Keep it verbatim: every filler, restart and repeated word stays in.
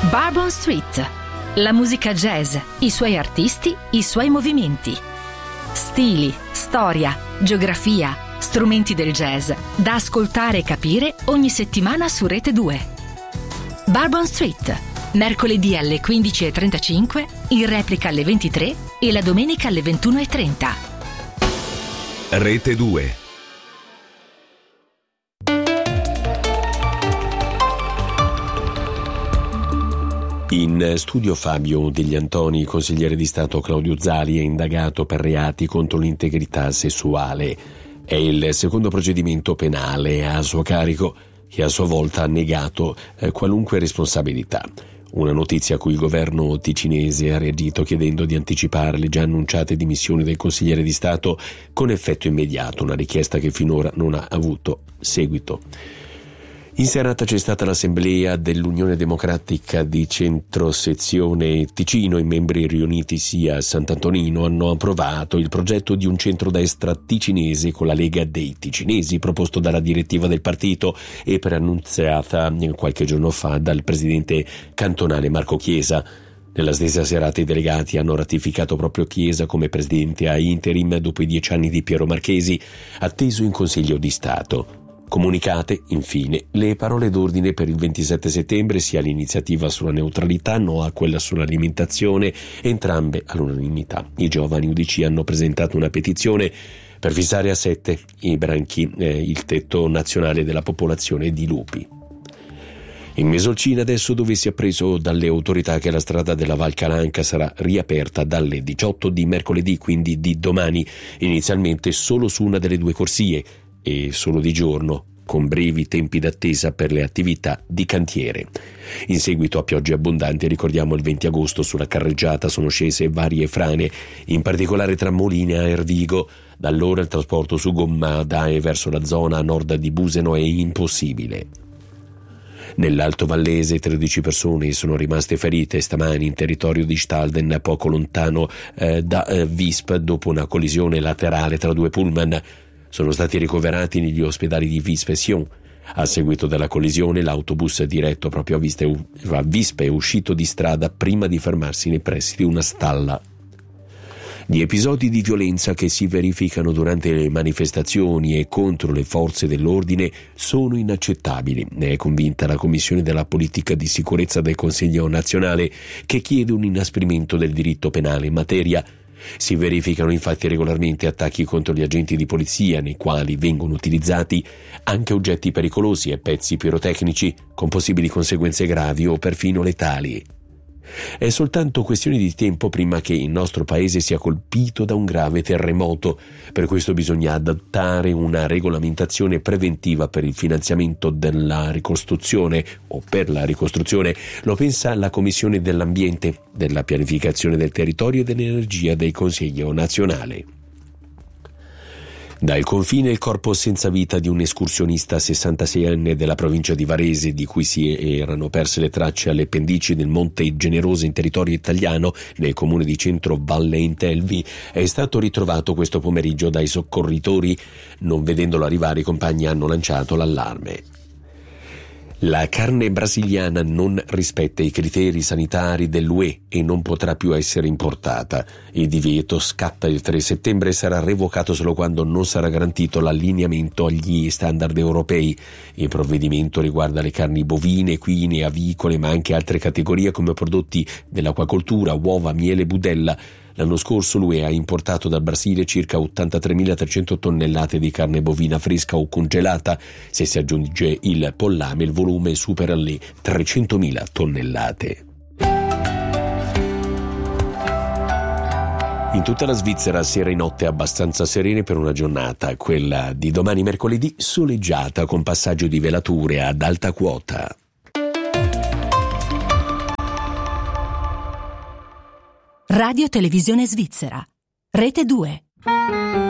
Bourbon Street. La musica jazz, i suoi artisti, i suoi movimenti. Stili, storia, geografia, strumenti del jazz, da ascoltare e capire ogni settimana su Rete due. Bourbon Street, mercoledì alle quindici e trentacinque, in replica alle ventitré e la domenica alle ventuno e trenta. Rete due. In studio Fabio Degli Antoni, consigliere di Stato Claudio Zali è indagato per reati contro l'integrità sessuale. È il secondo procedimento penale a suo carico, che a sua volta ha negato eh, qualunque responsabilità. Una notizia a cui il governo ticinese ha reagito chiedendo di anticipare le già annunciate dimissioni del consigliere di Stato con effetto immediato, una richiesta che finora non ha avuto seguito. In serata c'è stata l'assemblea dell'Unione Democratica di Centro-Sezione Ticino. I membri riunitisi a Sant'Antonino hanno approvato il progetto di un centrodestra ticinese con la Lega dei Ticinesi, proposto dalla direttiva del partito e preannunziata qualche giorno fa dal presidente cantonale Marco Chiesa. Nella stessa serata i delegati hanno ratificato proprio Chiesa come presidente a interim dopo i dieci anni di Piero Marchesi, atteso in Consiglio di Stato. Comunicate, infine, le parole d'ordine per il ventisette settembre, sia l'iniziativa sulla neutralità, no a quella sull'alimentazione, entrambe all'unanimità. I giovani U D C hanno presentato una petizione per fissare a sette i branchi eh, il tetto nazionale della popolazione di lupi. In Mesolcina adesso, dove si è appreso dalle autorità che la strada della Val Calanca sarà riaperta dalle diciotto di mercoledì, quindi di domani, inizialmente solo su una delle due corsie, e solo di giorno, con brevi tempi d'attesa per le attività di cantiere. In seguito a piogge abbondanti, ricordiamo il venti agosto sulla carreggiata sono scese varie frane, in particolare tra Molina e Ervigo. Da allora il trasporto su gomma da e verso la zona a nord di Buseno è impossibile. Nell'Alto Vallese tredici persone sono rimaste ferite stamani in territorio di Stalden, poco lontano eh, da eh, Visp, dopo una collisione laterale tra due pullman. Sono stati ricoverati negli ospedali di Visp e Sion. A seguito della collisione, l'autobus diretto proprio a Visp è uscito di strada prima di fermarsi nei pressi di una stalla. Gli episodi di violenza che si verificano durante le manifestazioni e contro le forze dell'ordine sono inaccettabili. Ne è convinta la Commissione della Politica di Sicurezza del Consiglio nazionale, che chiede un inasprimento del diritto penale in materia. Si verificano infatti regolarmente attacchi contro gli agenti di polizia, nei quali vengono utilizzati anche oggetti pericolosi e pezzi pirotecnici con possibili conseguenze gravi o perfino letali. È soltanto questione di tempo prima che il nostro paese sia colpito da un grave terremoto. Per questo bisogna adottare una regolamentazione preventiva per il finanziamento della ricostruzione o per la ricostruzione. Lo pensa la Commissione dell'Ambiente, della Pianificazione del Territorio e dell'Energia del Consiglio nazionale. Dal confine il corpo senza vita di un escursionista sessantaseienne della provincia di Varese, di cui si erano perse le tracce alle pendici del Monte Generoso in territorio italiano, nel comune di Centro Valle Intelvi, è stato ritrovato questo pomeriggio dai soccorritori. Non vedendolo arrivare, i compagni hanno lanciato l'allarme. La carne brasiliana non rispetta i criteri sanitari dell'U E e non potrà più essere importata. Il divieto scatta il tre settembre e sarà revocato solo quando non sarà garantito l'allineamento agli standard europei. Il provvedimento riguarda le carni bovine, equine, avicole, ma anche altre categorie come prodotti dell'acquacoltura, uova, miele, budella. L'anno scorso l'U E ha importato dal Brasile circa ottantatremilatrecento tonnellate di carne bovina fresca o congelata. Se si aggiunge il pollame, il volume supera le trecentomila tonnellate. In tutta la Svizzera sera e notte abbastanza serene per una giornata, quella di domani mercoledì soleggiata con passaggio di velature ad alta quota. Radio Televisione Svizzera, Rete due.